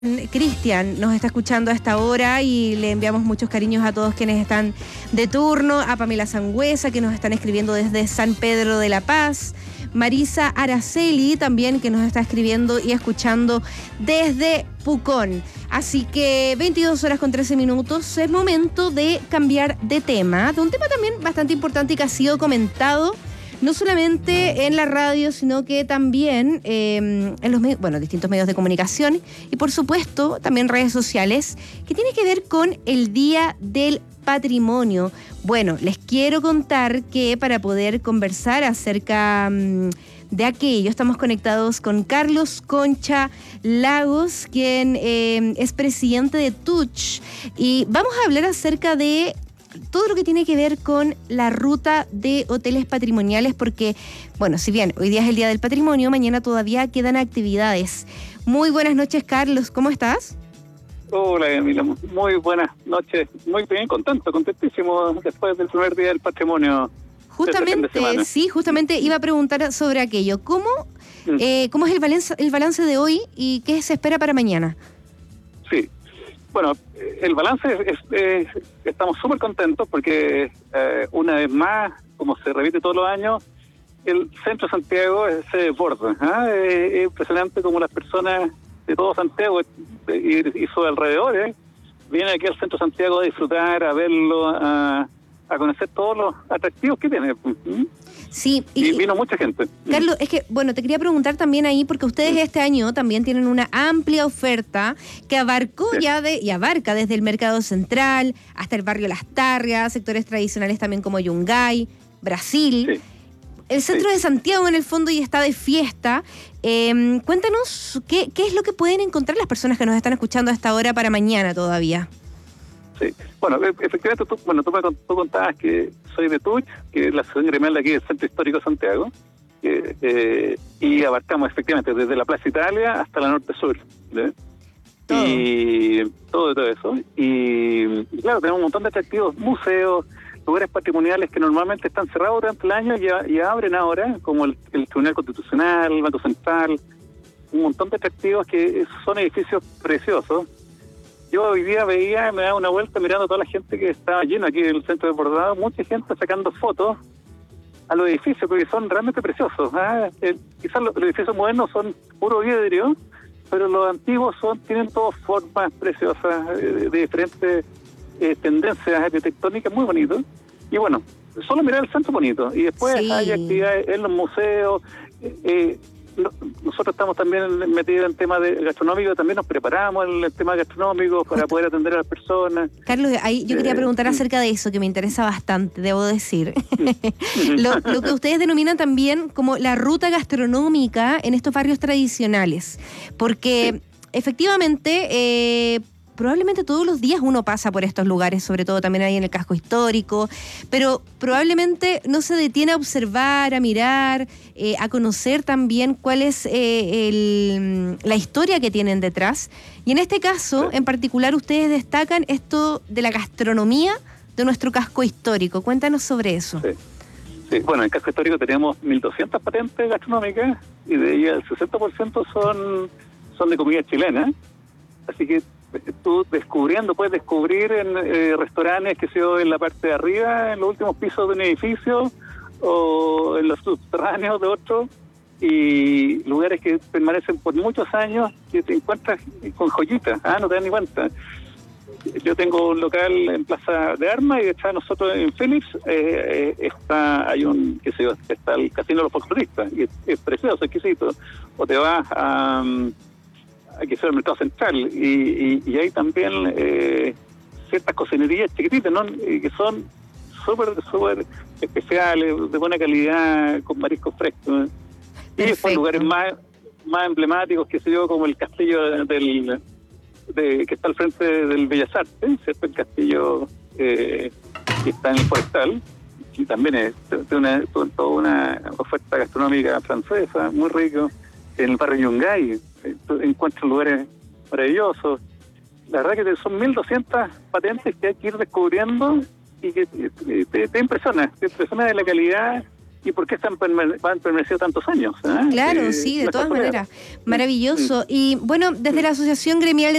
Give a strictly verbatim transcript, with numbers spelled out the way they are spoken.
Cristian nos está escuchando a esta hora y le enviamos muchos cariños a todos quienes están de turno, a Pamela Sangüesa, que nos están escribiendo desde San Pedro de la Paz, Marisa Araceli también, que nos está escribiendo y escuchando desde Pucón. Así que veintidós horas con trece minutos, es momento de cambiar de tema, de un tema también bastante importante y que ha sido comentado no solamente en la radio, sino que también eh, en los medios, bueno, distintos medios de comunicación y por supuesto también redes sociales, que tiene que ver con el Día del Patrimonio. Bueno, les quiero contar que para poder conversar acerca um, de aquello, estamos conectados con Carlos Concha Lagos, quien eh, es presidente de Touch, y vamos a hablar acerca de todo lo que tiene que ver con la ruta de hoteles patrimoniales, porque, bueno, si bien hoy día es el Día del Patrimonio, mañana todavía quedan actividades. Muy buenas noches, Carlos, ¿cómo estás? Hola, Emilio, muy buenas noches, muy bien, contento, contentísimo después del primer Día del Patrimonio. Justamente, de sí, justamente iba a preguntar sobre aquello. ¿Cómo, mm. eh, cómo es el balance, el balance de hoy y qué se espera para mañana? Sí. Bueno, el balance es, es, es estamos súper contentos porque eh, una vez más, como se repite todos los años, el centro de Santiago se desborda. ¿eh? Es, es impresionante como las personas de todo Santiago y, y sus alrededores vienen aquí al centro de Santiago a disfrutar, a verlo, a, a conocer todos los atractivos que tiene. ¿Mm? Sí, y, y vino mucha gente. Carlos, es que, bueno, te quería preguntar también ahí, porque ustedes este año también tienen una amplia oferta que abarcó sí. ya de, y abarca desde el Mercado Central hasta el barrio Las Tarrias, sectores tradicionales también como Yungay, Brasil. Sí. El centro sí. de Santiago en el fondo ya está de fiesta. Eh, cuéntanos qué, qué es lo que pueden encontrar las personas que nos están escuchando a esta hora para mañana todavía. Sí. Bueno, efectivamente, tú, bueno, tú me tú contabas que soy de Touch, que es la asociación gremial de aquí del Centro Histórico de Santiago, eh, eh, y abarcamos efectivamente desde la Plaza Italia hasta la Norte Sur, ¿sí? Todo. Y todo, todo eso. Y, y claro, tenemos un montón de atractivos, museos, lugares patrimoniales que normalmente están cerrados durante el año y, y abren ahora, como el, el Tribunal Constitucional, el Banco Central, un montón de atractivos que son edificios preciosos. Yo hoy día veía, me daba una vuelta mirando a toda la gente que estaba lleno aquí en el centro de Bordado, mucha gente sacando fotos a los edificios, porque son realmente preciosos. ¿eh? El, quizás los, los edificios modernos son puro vidrio, pero los antiguos son tienen todas formas preciosas, de, de diferentes eh, tendencias arquitectónicas, muy bonitos. Y bueno, solo mirar el centro bonito. Y después sí. hay actividades en los museos. Eh, eh, Nosotros estamos también metidos en temas de gastronómico, también nos preparamos en el tema gastronómico para poder atender a las personas. Carlos, ahí yo quería preguntar eh, acerca de eso, que me interesa bastante, debo decir. lo, lo que ustedes denominan también como la ruta gastronómica en estos barrios tradicionales, porque sí. efectivamente... Eh, probablemente todos los días uno pasa por estos lugares, sobre todo también ahí en el casco histórico, pero probablemente no se detiene a observar, a mirar, eh, a conocer también cuál es eh, el, la historia que tienen detrás. Y en este caso, sí. en particular, ustedes destacan esto de la gastronomía de nuestro casco histórico. Cuéntanos sobre eso. Sí. Sí, bueno, en el casco histórico tenemos mil doscientas patentes gastronómicas y de ellas el sesenta por ciento son, son de comida chilena. Así que tú descubriendo, puedes descubrir en eh, restaurantes que se en la parte de arriba, en los últimos pisos de un edificio o en los subterráneos de otro, y lugares que permanecen por muchos años que te encuentras con joyitas, ah, no te das ni cuenta. Yo tengo un local en Plaza de Armas y detrás de nosotros en Phillips eh, está hay un que se está el Casino de los Folcloristas y es, es precioso, exquisito. O te vas a um, que sea el Mercado Central, y, y, y hay también eh, ciertas cocinerías chiquititas, ¿no? que son súper súper especiales, de buena calidad, con mariscos frescos. Y después lugares más más emblemáticos, que sé yo, como el castillo del de, que está al frente del Bellas Artes, ¿cierto? El castillo eh, que está en el Forestal, y también es de una, toda una oferta gastronómica francesa, muy rico. En el barrio Yungay encuentras lugares maravillosos. La verdad que son mil doscientas patentes que hay que ir descubriendo y que te, te, te impresiona, te impresiona de la calidad y por qué están permane- han permanecido tantos años. ¿eh? Claro, Eh, sí, de nuestras todas colegas. maneras. Maravilloso. Y bueno, desde la Asociación Gremial de